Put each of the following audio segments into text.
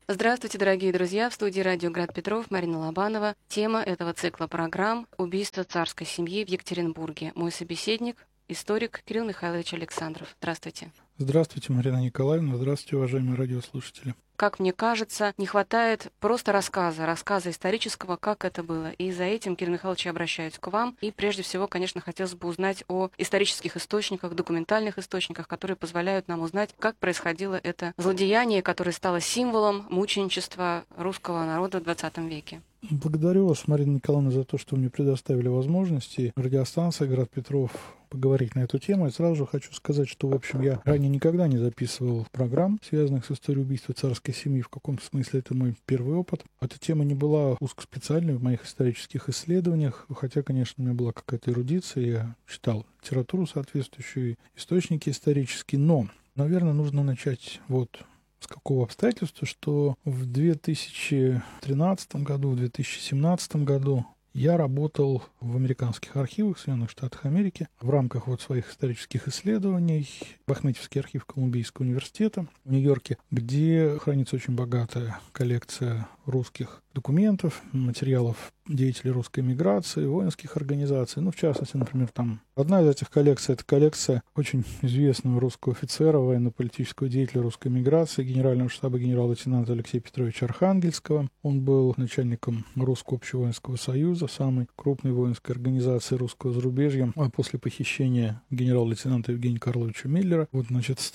Здравствуйте, дорогие друзья! В студии радио «Град Петров» Марина Лобанова. Тема этого цикла программ — убийство царской семьи в Екатеринбурге. Мой собеседник — историк Кирилл Михайлович Александров. Здравствуйте. Здравствуйте, Марина Николаевна. Здравствуйте, уважаемые радиослушатели. Как мне кажется, не хватает просто рассказа исторического, как это было. И за этим, Кирилл Михайлович, я обращаюсь к вам. И прежде всего, конечно, хотелось бы узнать о исторических источниках, документальных источниках, которые позволяют нам узнать, как происходило это злодеяние, которое стало символом мученичества русского народа в XX веке. Благодарю вас, Марина Николаевна, за то, что мне предоставили возможности радиостанции «Град Петров» поговорить на эту тему. И сразу же хочу сказать, что, в общем, я ранее никогда не записывал программ, связанных с историей убийства царской семьи. В каком-то смысле это мой первый опыт. Эта тема не была узкоспециальной в моих исторических исследованиях, хотя, конечно, у меня была какая-то эрудиция, я читал литературу соответствующую, источники исторические, но, наверное, нужно начать с какого обстоятельства, что в 2013 году, в 2017 году я работал в американских архивах в Соединенных Штатах Америки в рамках своих исторических исследований в Ахметьевский архив Колумбийского университета в Нью-Йорке, где хранится очень богатая коллекция русских документов, материалов деятелей русской эмиграции, воинских организаций. В частности, например, там одна из этих коллекций — это коллекция очень известного русского офицера, военно-политического деятеля русской эмиграции, генерального штаба генерал-лейтенанта Алексея Петровича Архангельского. Он был начальником Русского общевоинского союза, самой крупной воинской организации русского зарубежья, после похищения генерал-лейтенанта Евгения Карловича Миллера, с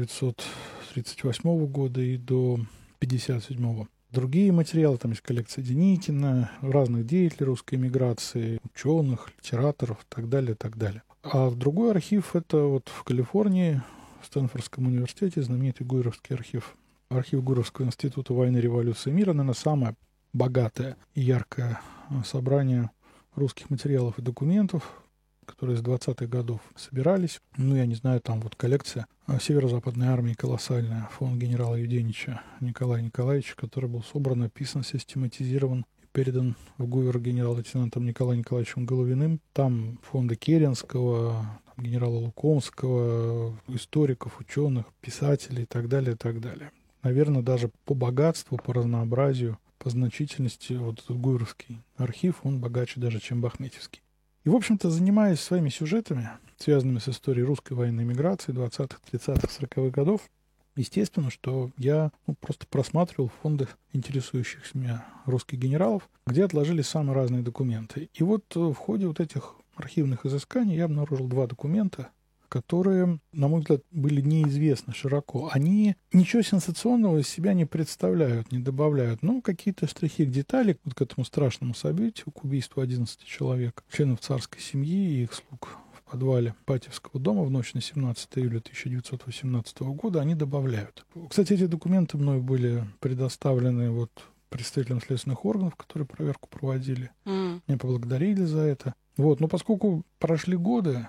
1938 года и до 1957. Другие материалы, там есть коллекция Деникина, разных деятелей русской эмиграции, ученых, литераторов и так далее, и так далее. А другой архив — это в Калифорнии, в Стэнфордском университете, знаменитый Гуйеровский архив. Архив Гуйеровского института войны, революции и мира, наверное, самое богатое и яркое собрание русских материалов и документов, которые с 20-х годов собирались. Я не знаю, там коллекция Северо-Западной армии колоссальная, фонд генерала Юденича Николая Николаевича, который был собран, описан, систематизирован и передан в ГУВР генерал-лейтенантом Николаем Николаевичем Головиным. Там фонды Керенского, генерала Лукомского, историков, ученых, писателей и так далее, и так далее. Наверное, даже по богатству, по разнообразию, по значительности этот Гуйеровский архив, он богаче даже, чем Ахметьевский. И, в общем-то, занимаясь своими сюжетами, связанными с историей русской военной миграции 20-х, 30-х, 40-х годов, естественно, что я просто просматривал фонды интересующихся меня русских генералов, где отложились самые разные документы. И в ходе этих архивных изысканий я обнаружил два документа, которые, на мой взгляд, были неизвестны широко. Они ничего сенсационного из себя не представляют, не добавляют, какие-то штрихи к детали к этому страшному событию, к убийству 11 человек, членов царской семьи и их слуг в подвале Ипатьевского дома в ночь на 17 июля 1918 года, они добавляют. Кстати, эти документы мною были предоставлены представителям следственных органов, которые проверку проводили. Меня поблагодарили за это. Но поскольку прошли годы,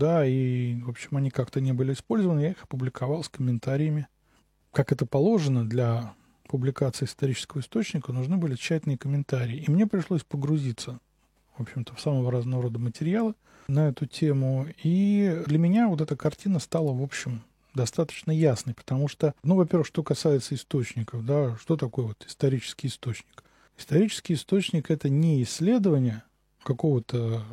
и, в общем, они как-то не были использованы, я их опубликовал с комментариями. Как это положено для публикации исторического источника, нужны были тщательные комментарии. И мне пришлось погрузиться, в общем-то, в самого разного рода материалы на эту тему. И для меня эта картина стала, в общем, достаточно ясной, потому что, во-первых, что касается источников, что такое исторический источник? Исторический источник — это не исследование какого-то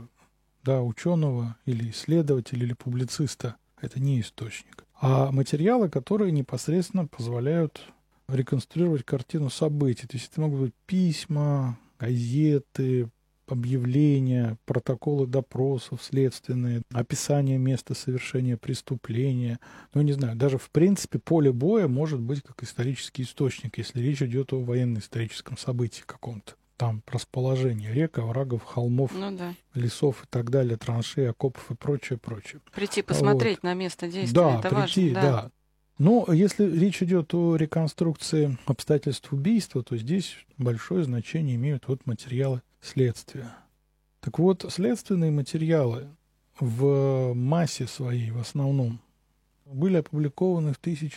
ученого или исследователя или публициста, это не источник, а материалы, которые непосредственно позволяют реконструировать картину событий. То есть это могут быть письма, газеты, объявления, протоколы допросов следственные, описание места совершения преступления. Не знаю, даже в принципе поле боя может быть как исторический источник, если речь идет о военно-историческом событии каком-то. Там расположение рек, оврагов, холмов, лесов и так далее, траншей, окопов и прочее, прочее. Прийти посмотреть на место действия, это прийти, важно. Да. Но если речь идет о реконструкции обстоятельств убийства, то здесь большое значение имеют материалы следствия. Так следственные материалы в массе своей, в основном, были опубликованы в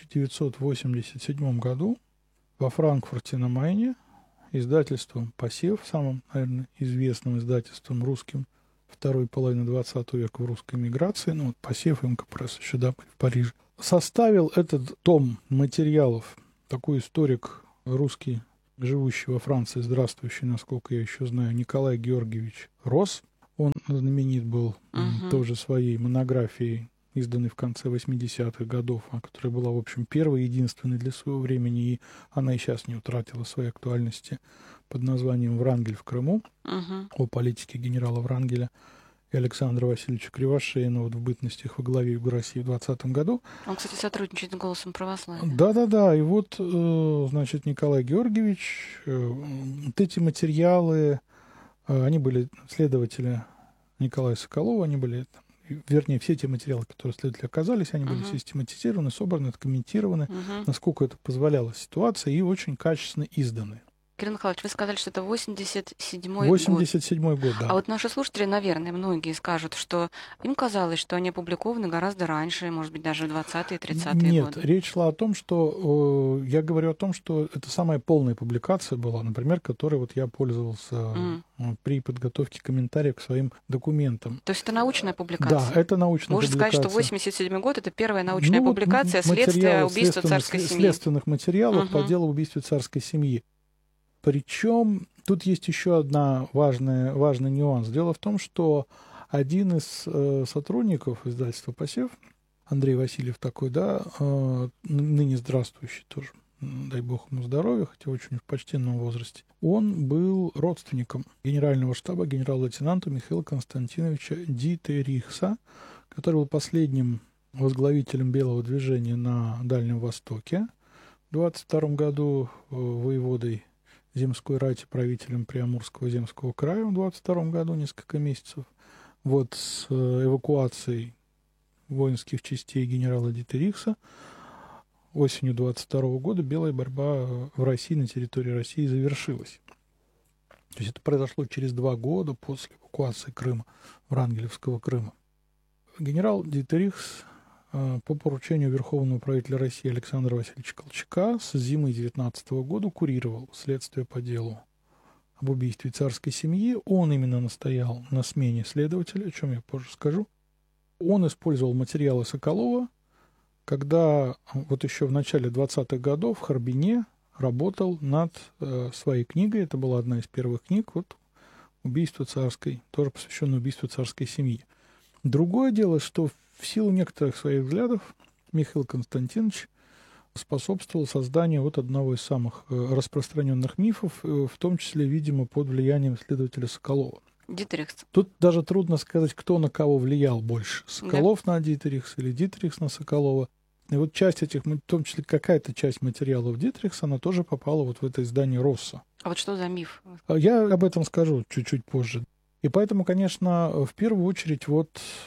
1987 году во Франкфурте на Майне, издательством «Посев», самым, наверное, известным издательством русским второй половины XX века в русской эмиграции, «Посев» и МК-пресс еще в Париже, составил этот том материалов такой историк русский, живущий во Франции, здравствующий, насколько я еще знаю, Николай Георгиевич Росс. Он знаменит был тоже своей монографией, изданной в конце 80-х годов, которая была, в общем, первой и единственной для своего времени, и она и сейчас не утратила своей актуальности, под названием «Врангель в Крыму», о политике генерала Врангеля и Александра Васильевича Кривошеина вот в бытности их во главе Юга России в 2020 году. Он, кстати, сотрудничает с «Голосом православия». Да-да-да, и вот, значит, Николай Георгиевич, вот эти материалы, они были следователи Николая Соколова, они были, вернее, все те материалы, которые следователи оказались, они были систематизированы, собраны, откомментированы, насколько это позволяла ситуация, и очень качественно изданы. Кирилл Михайлович, вы сказали, что это 87-й 87-й год, да. А вот наши слушатели, наверное, многие скажут, что им казалось, что они опубликованы гораздо раньше, может быть, даже в 20-е, 30-е годы. Нет, речь шла о том, что... Я говорю о том, что это самая полная публикация была, например, которой вот я пользовался при подготовке комментариев к своим документам. То есть это научная публикация? Да, это научная публикация. Можно сказать, что 87-й год — это первая научная публикация следствия убийства царской семьи. Следственных материалов по делу убийства царской семьи. Причем тут есть еще важный нюанс. Дело в том, что один из сотрудников издательства «Посев», Андрей Васильев такой, да, ныне здравствующий тоже, дай бог ему здоровья, хотя очень в почтенном возрасте, он был родственником генерального штаба генерал-лейтенанта Михаила Константиновича Дитерихса, который был последним возглавителем белого движения на Дальнем Востоке. В 22 году воеводой земской рати, правителем Приамурского земского края в 22 году, несколько месяцев. Вот с эвакуацией воинских частей генерала Дитерихса осенью 22 года белая борьба в России, на территории России, завершилась. То есть это произошло через 2 года после эвакуации Крыма, Врангелевского Крыма. Генерал Дитерихс по поручению Верховного правителя России Александра Васильевича Колчака с зимы 19 года курировал следствие по делу об убийстве царской семьи. Он именно настоял на смене следователя, о чем я позже скажу. Он использовал материалы Соколова, когда вот еще в начале 20-х годов в Харбине работал над своей книгой. Это была одна из первых книг, вот «Убийство царской», тоже посвященное убийству царской семьи. Другое дело, что в силу некоторых своих взглядов Михаил Константинович способствовал созданию вот одного из самых распространенных мифов, в том числе, видимо, под влиянием следователя Соколова. Дитерихс. Тут даже трудно сказать, кто на кого влиял больше. Соколов на Дитерихса или Дитерихс на Соколова. И вот часть этих, в том числе какая-то часть материалов Дитерихса, она тоже попала вот в это издание Росса. А вот что за миф? Я об этом скажу чуть-чуть позже. И поэтому, конечно, в первую очередь вот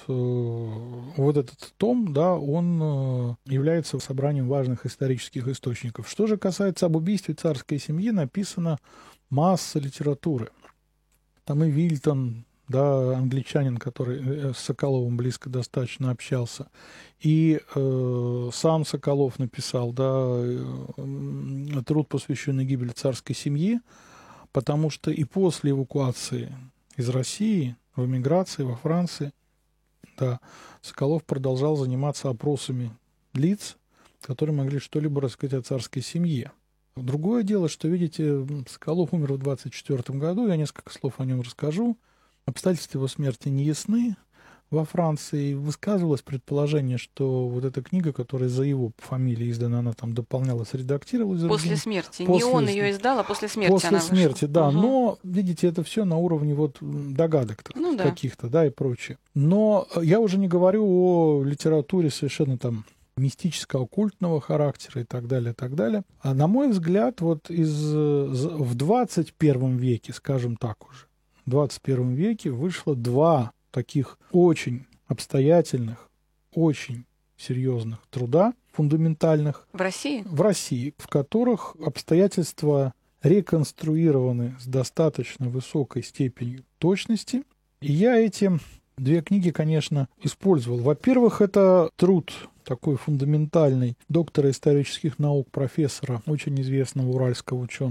этот том, да, он является собранием важных исторических источников. Что же касается об убийстве царской семьи, написана масса литературы. Там и Вильтон, да, англичанин, который с Соколовым близко достаточно общался, и сам Соколов написал, да, труд, посвященный гибели царской семьи, потому что и после эвакуации из России, в эмиграции, во Франции, да, Соколов продолжал заниматься опросами лиц, которые могли что-либо рассказать о царской семье. Другое дело, что, видите, Соколов умер в 24 году, я несколько слов о нем расскажу. Обстоятельства его смерти не ясны. Во Франции высказывалось предположение, что вот эта книга, которая за его фамилией издана, она там дополнялась, редактировалась. После смерти. Не он ее издал, а после смерти после она вышла. После смерти, да. Угу. Но, видите, это все на уровне вот догадок каких-то, да, и прочее. Но я уже не говорю о литературе совершенно там мистическо-оккультного характера и так далее, и так далее. А на мой взгляд, вот в 21 веке, скажем так уже, в 21 веке вышло 2 таких очень обстоятельных, очень серьезных труда, фундаментальных. В России? В России, в которых обстоятельства реконструированы с достаточно высокой степенью точности. И я эти 2 книги, конечно, использовал. Во-первых, это труд такой фундаментальный доктора исторических наук, профессора, очень известного уральского ученого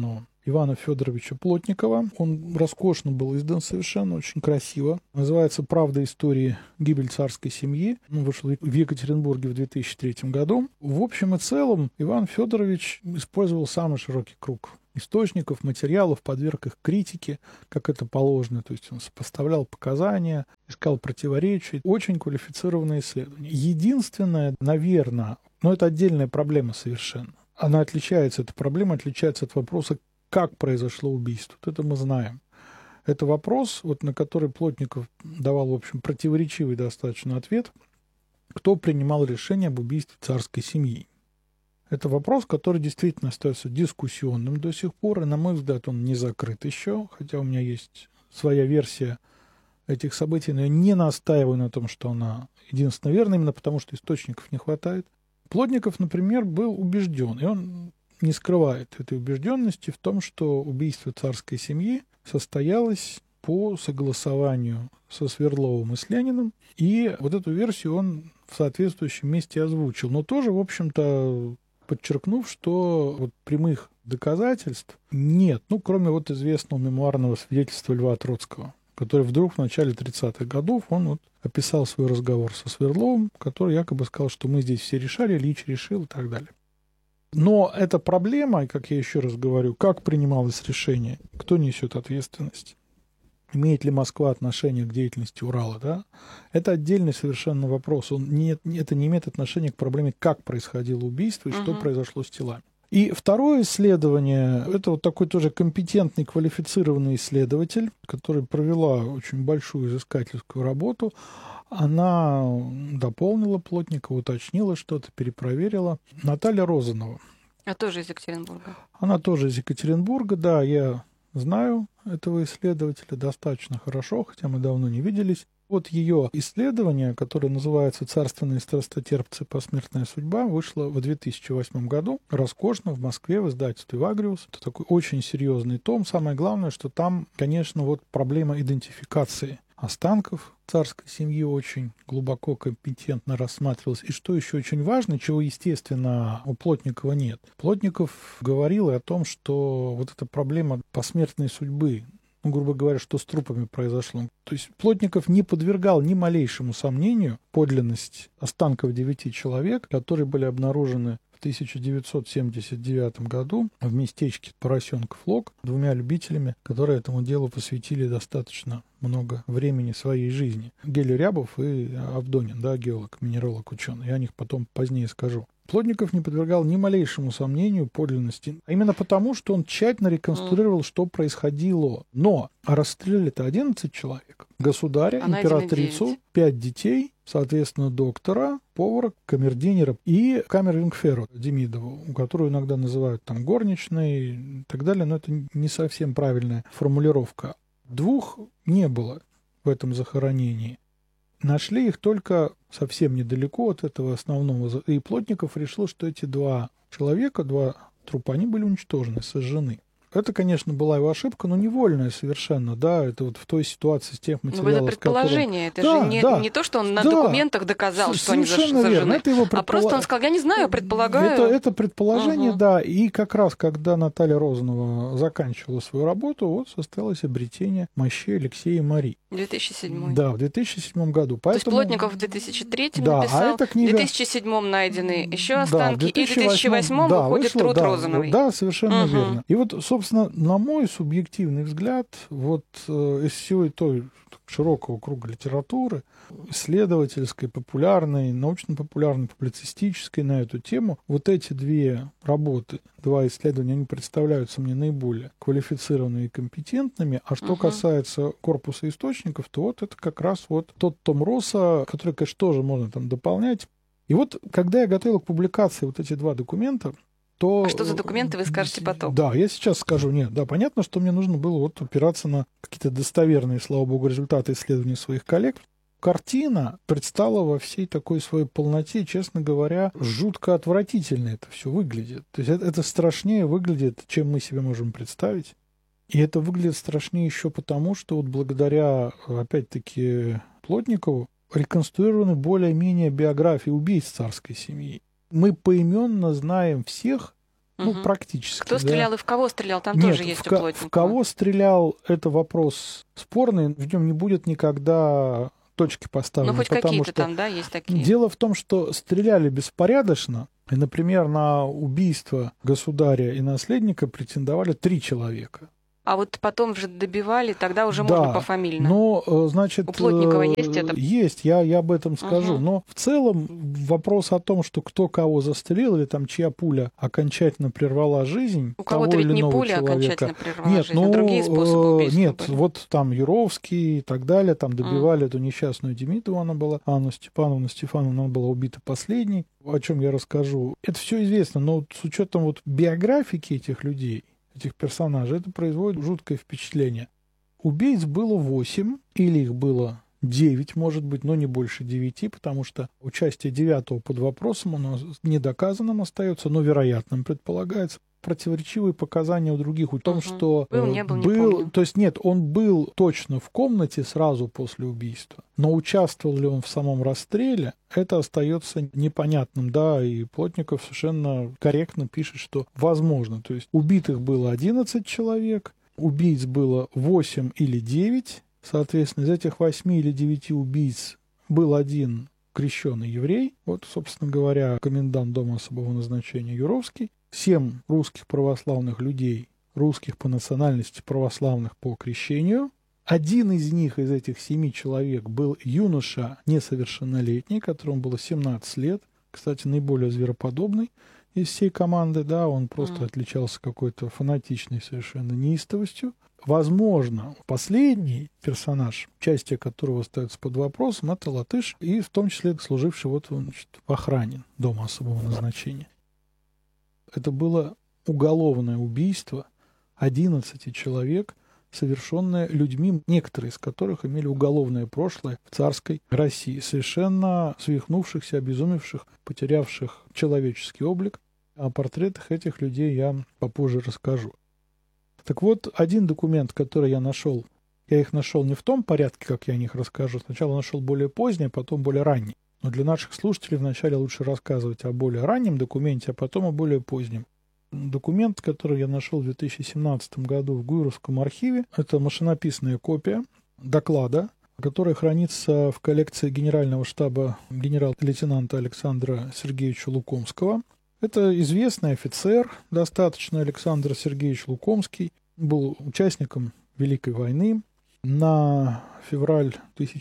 Ивана Федоровича Плотникова. Он роскошно был издан совершенно, очень красиво. Называется «Правда истории гибель царской семьи». Он вышел в Екатеринбурге в 2003 году. В общем и целом Иван Федорович использовал самый широкий круг источников, материалов, подверг их критике, как это положено. То есть он сопоставлял показания, искал противоречия. Очень квалифицированное исследование. Единственное, наверное, но это отдельная проблема совершенно. Она отличается, эта проблема отличается от вопроса, как произошло убийство. Вот это мы знаем. Это вопрос, вот, на который Плотников давал, в общем, противоречивый достаточно ответ, кто принимал решение об убийстве царской семьи. Это вопрос, который действительно остается дискуссионным до сих пор, и, на мой взгляд, он не закрыт еще, хотя у меня есть своя версия этих событий, но я не настаиваю на том, что она единственно верна, именно потому, что источников не хватает. Плотников, например, был убежден, и он не скрывает этой убежденности в том, что убийство царской семьи состоялось по согласованию со Свердловым и с Лениным, и вот эту версию он в соответствующем месте озвучил, но тоже, в общем-то, подчеркнув, что вот прямых доказательств нет, кроме вот известного мемуарного свидетельства Льва Троцкого, который вдруг в начале 30-х годов, он описал свой разговор со Свердловым, который якобы сказал, что мы здесь все решали, Ильич решил и так далее. Но эта проблема, как я еще раз говорю, как принималось решение, кто несет ответственность, имеет ли Москва отношение к деятельности Урала, да? Это отдельный совершенно вопрос. Это не имеет отношения к проблеме, как происходило убийство и что произошло с телами. И второе исследование, это вот такой тоже компетентный, квалифицированный исследователь, который провела очень большую изыскательскую работу. Она дополнила Плотникова, уточнила что-то, перепроверила. Наталья Розанова. А тоже из Екатеринбурга. Она тоже из Екатеринбурга, да, я знаю этого исследователя достаточно хорошо, хотя мы давно не виделись. Вот ее исследование, которое называется «Царственные страстотерпцы. Посмертная судьба», вышло в 2008 году, роскошно, в Москве, в издательстве «Вагриус». Это такой очень серьезный том. Самое главное, что там, конечно, вот проблема идентификации останков царской семьи очень глубоко, компетентно рассматривалась. И что еще очень важно, чего, естественно, у Плотникова нет. Плотников говорил и о том, что вот эта проблема посмертной судьбы, грубо говоря, что с трупами произошло. То есть Плотников не подвергал ни малейшему сомнению подлинность останков 9 человек, которые были обнаружены в 1979 году в местечке Поросенков Лог 2 любителями, которые этому делу посвятили достаточно много времени своей жизни. Гелий Рябов и Авдонин, да, геолог, минералог, ученый. Я о них потом позднее скажу. Плотников не подвергал ни малейшему сомнению подлинности, а именно потому, что он тщательно реконструировал, что происходило. Но расстреляли-то 11 человек. Государя, императрицу, 5 детей, соответственно, доктора, повара, камердинера и камер-юнгферу Демидову, которую иногда называют там горничной и так далее, но это не совсем правильная формулировка. 2 не было в этом захоронении. Нашли их только совсем недалеко от этого основного. И Плотников решил, что эти 2 человека, 2 трупа, они были уничтожены, сожжены. Это, конечно, была его ошибка, но невольная совершенно, да, это вот в той ситуации с тех материалов, это предположение, это да, же не то, что он на документах доказал, что они сожжены, это его а просто он сказал, я не знаю, предполагаю. Это предположение, да, и как раз, когда Наталья Розанова заканчивала свою работу, вот состоялось обретение мощей Алексея и Марии. 2007. Да, в 2007 году. Поэтому... То есть Плотников в 2003 написал, а эта книга... в 2007 найдены еще останки, и в 2008 выходит труд Розановой. Да, совершенно верно. И вот, собственно, на мой субъективный взгляд, вот из всего той широкого круга литературы, исследовательской, популярной, научно-популярной, публицистической на эту тему, вот эти 2 работы, 2 исследования, они представляются мне наиболее квалифицированными и компетентными, а что касается корпуса источников, то вот это как раз вот тот том Росса, который, конечно, тоже можно там дополнять. И вот, когда я готовил к публикации вот эти 2 документа, то... А что за документы, вы скажете потом? Да, я сейчас скажу. Нет, да, понятно, что мне нужно было вот опираться на какие-то достоверные, слава богу, результаты исследований своих коллег. Картина предстала во всей такой своей полноте, честно говоря, жутко отвратительно это все выглядит. То есть это страшнее выглядит, чем мы себе можем представить. И это выглядит страшнее еще потому, что вот благодаря, опять-таки, Плотникову реконструированы более-менее биографии убийц царской семьи. Мы поименно знаем всех, Ну, практически. Кто стрелял и в кого стрелял, там Нет, тоже есть у Плотникова. В кого стрелял, это вопрос спорный, в нем не будет никогда точки поставлены. Ну, хоть какие-то там, да, есть такие. Дело в том, что стреляли беспорядочно, и, например, на убийство государя и наследника претендовали 3 человека. А вот потом же добивали, тогда уже можно пофамильно. Но, значит, у Плотникова есть это? Есть, я об этом скажу. Но в целом вопрос о том, что кто кого застрелил, или там чья пуля окончательно прервала жизнь у того кого-то или ведь не иного пуля человека. окончательно прервала жизнь, а другие способы убийства были. Вот там Юровский и так далее, там добивали эту несчастную Демидову, она была, Анну Степановну, она была убита последней, о чем я расскажу. Это все известно, но вот с учетом вот биографики этих людей, этих персонажей, это производит жуткое впечатление. Убийц было 8, или их было 9, может быть, но не больше 9, потому что участие 9 под вопросом, оно недоказанным остается, но вероятным предполагается. Противоречивые показания у других о том, что был, не помню. То есть нет, он был точно в комнате сразу после убийства, но участвовал ли он в самом расстреле, это остается непонятным, да, и Плотников совершенно корректно пишет, что возможно, то есть убитых было 11 человек, убийц было 8 или 9, соответственно, из этих 8 или 9 убийц был один крещеный еврей, вот, собственно говоря, комендант дома особого назначения Юровский, 7 русских православных людей, русских по национальности, православных по крещению. Один из них, из этих 7 человек, был юноша несовершеннолетний, которому было 17 лет, кстати, наиболее звероподобный из всей команды, да, он просто отличался какой-то фанатичной совершенно неистовостью. Возможно, последний персонаж, участие которого остается под вопросом, это латыш, и в том числе служивший вот, значит, в охране дома особого назначения. Это было уголовное убийство 11 человек, совершенное людьми, некоторые из которых имели уголовное прошлое в царской России, совершенно свихнувшихся, обезумевших, потерявших человеческий облик. О портретах этих людей я попозже расскажу. Так вот, один документ, который я нашел, я их нашел не в том порядке, как я о них расскажу. Сначала нашел более поздний, потом более ранний. Но для наших слушателей вначале лучше рассказывать о более раннем документе, а потом о более позднем. Документ, который я нашел в 2017 году в Гуйровском архиве, это машинописная копия доклада, которая хранится в коллекции Генерального штаба генерал-лейтенанта Александра Сергеевича Лукомского. Это известный офицер, достаточно, Александр Сергеевич Лукомский, был участником Великой войны. На февраль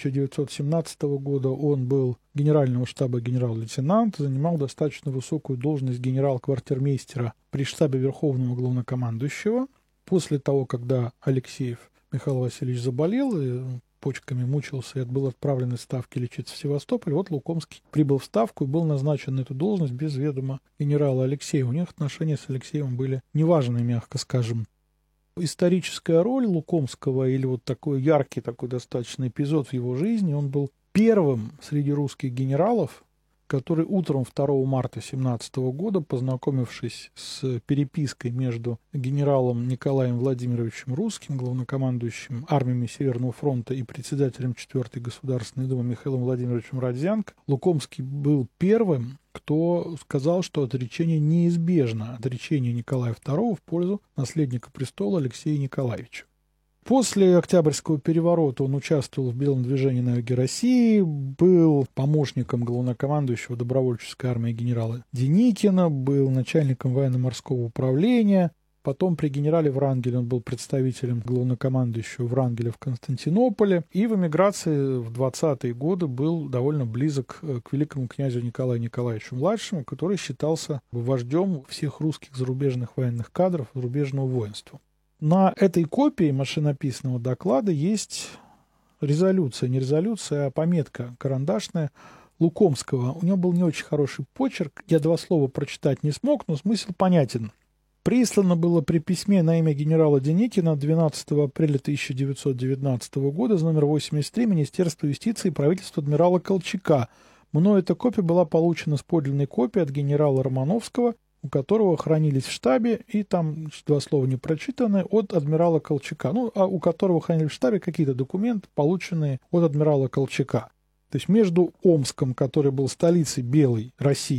1917 года он был Генерального штаба генерал-лейтенант, занимал достаточно высокую должность генерал-квартирмейстера при штабе Верховного главнокомандующего. После того, когда Алексеев Михаил Васильевич заболел и почками мучился и был отправлен из Ставки лечиться в Севастополь, вот Лукомский прибыл в Ставку и был назначен на эту должность без ведома генерала Алексеева. У них отношения с Алексеевым были неважные, мягко скажем. Историческая роль Лукомского, или вот такой яркий, такой достаточно эпизод в его жизни, он был первым среди русских генералов, который утром 2 марта 1917 года, познакомившись с перепиской между генералом Николаем Владимировичем Русским, главнокомандующим армиями Северного фронта, и председателем 4-й Государственной Думы Михаилом Владимировичем Родзянко, Лукомский был первым, кто сказал, что отречение неизбежно, отречение Николая II в пользу наследника престола Алексея Николаевича. После Октябрьского переворота он участвовал в Белом движении на юге России, был помощником главнокомандующего добровольческой армии генерала Деникина, был начальником военно-морского управления, потом при генерале Врангеле он был представителем главнокомандующего Врангеля в Константинополе, и в эмиграции в 20-е годы был довольно близок к великому князю Николаю Николаевичу-младшему, который считался вождем всех русских зарубежных военных кадров, зарубежного воинства. На этой копии машинописного доклада есть резолюция, не резолюция, а пометка карандашная Лукомского. У него был не очень хороший почерк, я 2 слова прочитать не смог, но смысл понятен. Прислано было при письме на имя генерала Деникина 12 апреля 1919 года за номер 83 Министерства юстиции и правительства адмирала Колчака. Мною эта копия была получена с подлинной копией от генерала Романовского, у которого хранились в штабе, и там 2 слова не прочитаны, от адмирала Колчака. А у которого хранились в штабе какие-то документы, полученные от адмирала Колчака. То есть между Омском, который был столицей Белой России,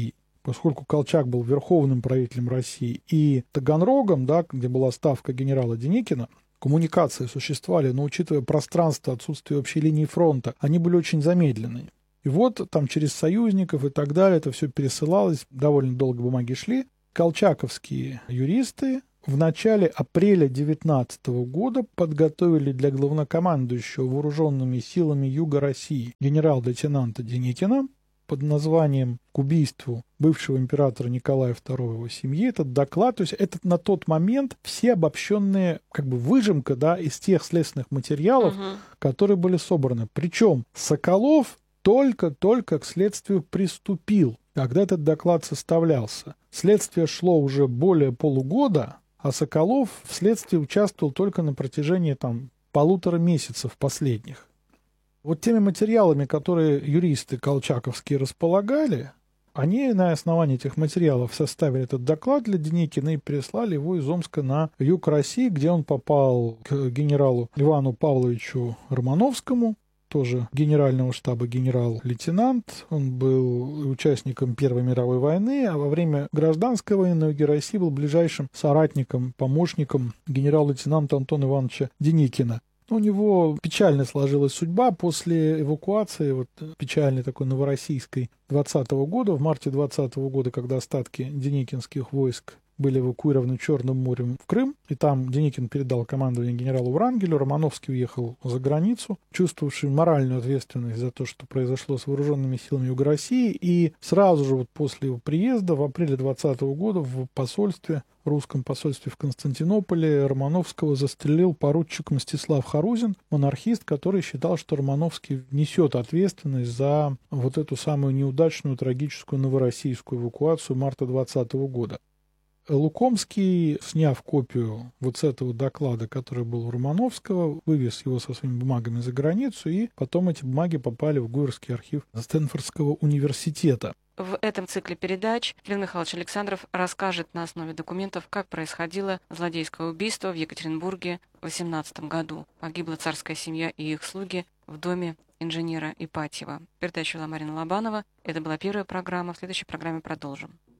поскольку Колчак был верховным правителем России, и Таганрогом, да, где была ставка генерала Деникина, коммуникации существовали, но учитывая пространство, отсутствие общей линии фронта, они были очень замедленные. И вот там через союзников и так далее это все пересылалось, довольно долго бумаги шли. Колчаковские юристы в начале апреля 19 года подготовили для главнокомандующего вооруженными силами Юга России генерал-лейтенанта Деникина под названием «К убийству бывшего императора Николая II и его семьи» этот доклад, то есть это на тот момент все обобщенные, как бы выжимка, да, из тех следственных материалов, которые были собраны. Причем Соколов только-только к следствию приступил, когда этот доклад составлялся. Следствие шло уже более полугода, а Соколов в следствии участвовал только на протяжении 1,5 месяцев последних. Вот теми материалами, которые юристы колчаковские располагали, они на основании этих материалов составили этот доклад для Деникина и переслали его из Омска на юг России, где он попал к генералу Ивану Павловичу Романовскому, тоже генерального штаба генерал-лейтенант. Он был участником Первой мировой войны, а во время гражданской войны на юге России был ближайшим соратником, помощником генерал-лейтенанта Антона Ивановича Деникина. У него печально сложилась судьба после эвакуации, печальной такой новороссийской 20 года, в марте 20 года, когда остатки деникинских войск были эвакуированы Черным морем в Крым, и там Деникин передал командование генералу Врангелю, Романовский уехал за границу, чувствовавший моральную ответственность за то, что произошло с вооруженными силами Юга России, и сразу же после его приезда в апреле 20 года в русском посольстве в Константинополе Романовского застрелил поручик Мстислав Харузин, монархист, который считал, что Романовский несет ответственность за эту самую неудачную, трагическую новороссийскую эвакуацию марта 20 года. Лукомский, сняв копию с этого доклада, который был у Романовского, вывез его со своими бумагами за границу, и потом эти бумаги попали в Гуверский архив Стэнфордского университета. В этом цикле передач Лев Михайлович Александров расскажет на основе документов, как происходило злодейское убийство в Екатеринбурге в 18 году. Погибла царская семья и их слуги в доме инженера Ипатьева. Передачу вела Марина Лобанова. Это была первая программа. В следующей программе продолжим.